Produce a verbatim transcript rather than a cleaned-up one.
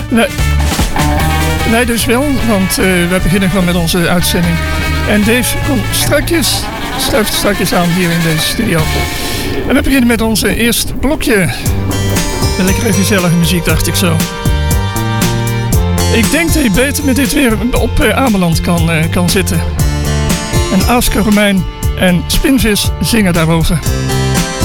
Wij, wij dus wel, want uh, we beginnen gewoon met onze uitzending. En Dave komt strakjes, schuift strakjes aan hier in deze studio. En we beginnen met onze eerste blokje. Lekkere gezellige muziek, dacht ik zo. Ik denk dat je beter met dit weer op uh, Ameland kan, uh, kan zitten. En Asker Romein en Spinvis zingen daarover.